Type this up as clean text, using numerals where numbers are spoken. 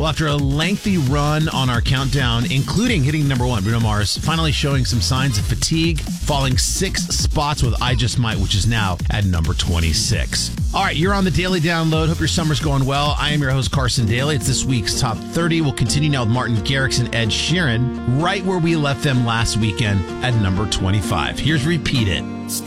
Well, after a lengthy run on our countdown, including hitting number 1, Bruno Mars finally showing some signs of fatigue, falling 6 spots with I Just Might, which is now at number 26. All right, you're on the Daily Download. Hope your summer's going well. I am your host, Carson Daly. It's this week's Top 30. We'll continue now with Martin Garrix and Ed Sheeran, right where we left them last weekend at number 25. Here's Repeat It.